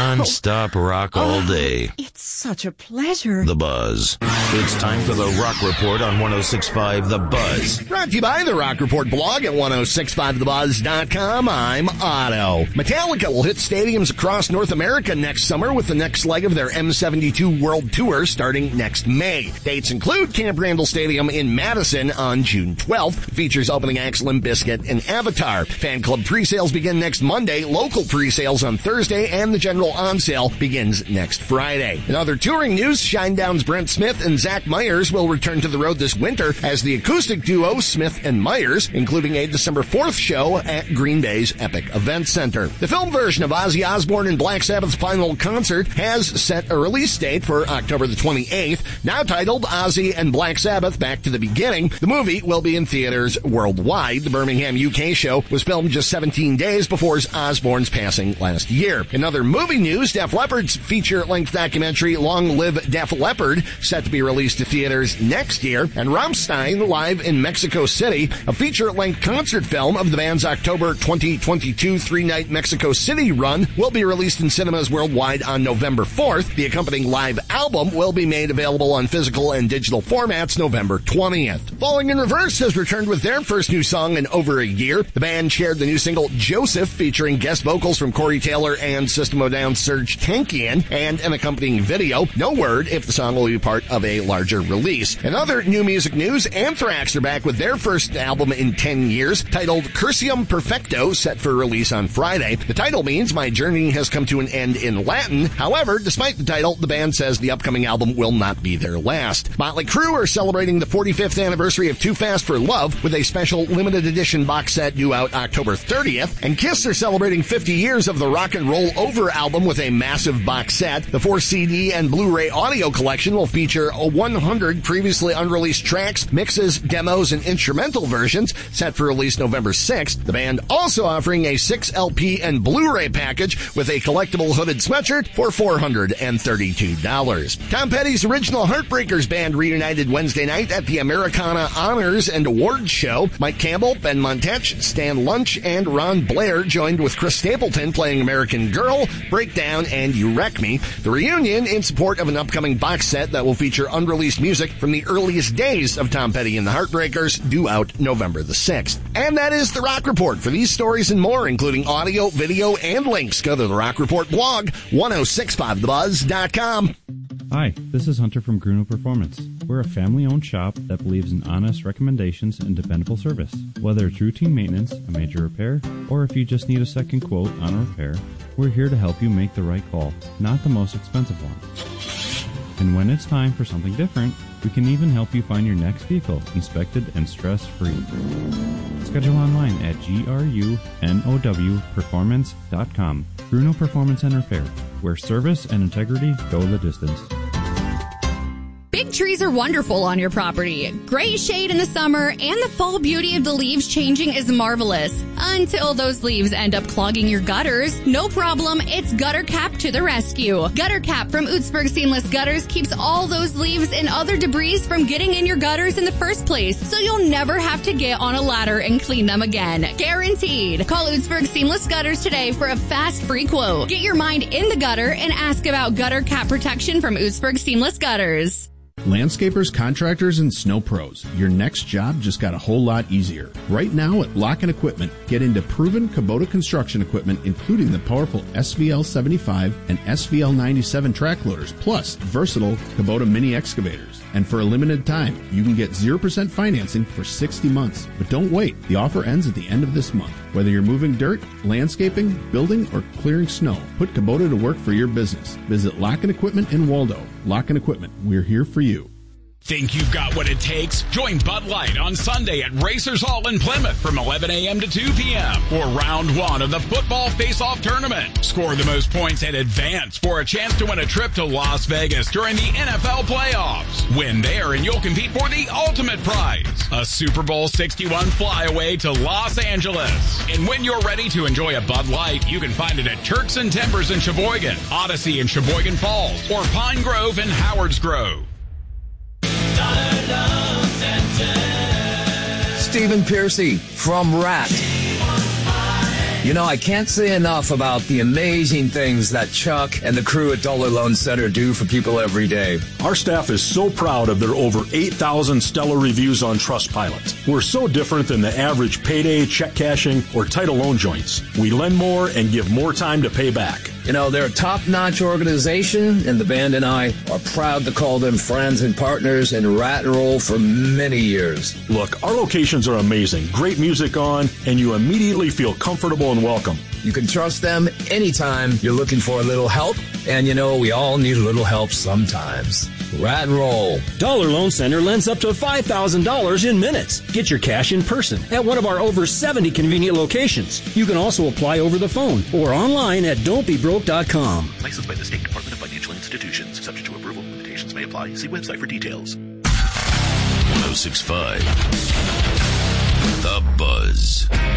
Non-stop rock all day. It's such a pleasure. The Buzz. It's time for the Rock Report on 106.5 The Buzz. Brought to you by the Rock Report blog at 1065thebuzz.com. I'm Otto. Metallica will hit stadiums across North America next summer with the next leg of their M72 World Tour starting next May. Dates include Camp Randall Stadium in Madison on June 12th. Features opening acts Limp Bizkit and Avatar. Fan club pre-sales begin next Monday, local pre-sales on Thursday, and the general on-sale begins next Friday. In other touring news, Shinedown's Brent Smith and Zach Myers will return to the road this winter as the acoustic duo Smith and Myers, including a December 4th show at Green Bay's Epic Event Center. The film version of Ozzy Osbourne and Black Sabbath's final concert has set a release date for October the 28th, now titled Ozzy and Black Sabbath Back to the Beginning. The movie will be in theaters worldwide. The Birmingham, UK show was filmed just 17 days before Osbourne's passing last year. In other movie news, Def Leppard's feature-length documentary Long Live Def Leppard, set to be released to theaters next year, and Rammstein Live in Mexico City, a feature-length concert film of the band's October 2022 three-night Mexico City run, will be released in cinemas worldwide on November 4th. The accompanying live album will be made available on physical and digital formats November 20th. Falling in Reverse has returned with their first new song in over a year. The band shared the new single Joseph, featuring guest vocals from Corey Taylor and System of a Down's Serge Tankian, and an accompanying video. No word if the song will be part of a larger release. In other new music news, Anthrax are back with their first album in 10 years, titled Cursium Perfecto, set for release on Friday. The title means My Journey Has Come to an End in Latin. However, despite the title, the band says the upcoming album will not be their last. Motley Crue are celebrating the 45th anniversary of Too Fast for Love with a special limited edition box set due out October 30th, and Kiss are celebrating 50 years of the Rock and Roll Over album with a massive box set. The 4 CD and Blu-ray audio collection will feature 100 previously unreleased tracks, mixes, demos, and instrumental versions, set for release November 6th. The band also offering a 6 LP and Blu-ray package with a collectible hooded sweatshirt for $432. Tom Petty's original Heartbreakers band reunited Wednesday night at the Americana Honors and Awards Show. Mike Campbell, Ben Montech, Stan Lunch, and Ron Blair joined with Chris Stapleton playing American Girl, Breakdown, and You Wreck Me. The reunion in support of an upcoming box set that will feature unreleased music from the earliest days of Tom Petty and the Heartbreakers, due out November the 6th. And that is the Rock Report. For these stories and more, including audio, video, and links, go to the Rock Report blog, 1065thebuzz.com. Hi, this is Hunter from Gruno Performance. We're a family-owned shop that believes in honest recommendations and dependable service. Whether it's routine maintenance, a major repair, or if you just need a second quote on a repair, we're here to help you make the right call, not the most expensive one. And when it's time for something different, we can even help you find your next vehicle inspected and stress-free. Schedule online at grunowperformance.com. Gruno Performance and Repair, where service and integrity go the distance. Big trees are wonderful on your property. Great shade in the summer, and the fall beauty of the leaves changing is marvelous. Until those leaves end up clogging your gutters. No problem, it's Gutter Cap to the rescue. Gutter Cap from Ootsburg Seamless Gutters keeps all those leaves and other debris from getting in your gutters in the first place, so you'll never have to get on a ladder and clean them again. Guaranteed. Call Ootsburg Seamless Gutters today for a fast free quote. Get your mind in the gutter and ask about Gutter Cap protection from Ootsburg Seamless Gutters. Landscapers, contractors, and snow pros, your next job just got a whole lot easier. Right now at Lock & Equipment, get into proven Kubota construction equipment, including the powerful SVL 75 and SVL 97 track loaders, plus versatile Kubota mini excavators. And for a limited time, you can get 0% financing for 60 months. But don't wait. The offer ends at the end of this month. Whether you're moving dirt, landscaping, building, or clearing snow, put Kubota to work for your business. Visit Lock & Equipment in Waldo. Lock & Equipment, we're here for you. Think you've got what it takes? Join Bud Light on Sunday at Racers Hall in Plymouth from 11 a.m. to 2 p.m. for round one of the football face-off tournament. Score the most points and advance for a chance to win a trip to Las Vegas during the NFL playoffs. Win there and you'll compete for the ultimate prize, a Super Bowl 61 flyaway to Los Angeles. And when you're ready to enjoy a Bud Light, you can find it at Turks and Timbers in Sheboygan, Odyssey in Sheboygan Falls, or Pine Grove in Howards Grove. Stephen Piercy from Rat. You know, I can't say enough about the amazing things that Chuck and the crew at Dollar Loan Center do for people every day. Our staff is so proud of their over 8,000 stellar reviews on Trustpilot. We're so different than the average payday, check cashing, or title loan joints. We lend more and give more time to pay back. You know, they're a top-notch organization, and the band and I are proud to call them friends and partners in Rat and Roll for many years. Look, our locations are amazing. Great music on, and you immediately feel comfortable and welcome. You can trust them anytime you're looking for a little help, and you know, we all need a little help sometimes. Rat and Roll. Dollar Loan Center lends up to $5,000 in minutes. Get your cash in person at one of our over 70 convenient locations. You can also apply over the phone or online at don'tbebroke.com. Licensed by the State Department of Financial Institutions. Subject to approval. Limitations may apply. See website for details. 106.5 The Buzz.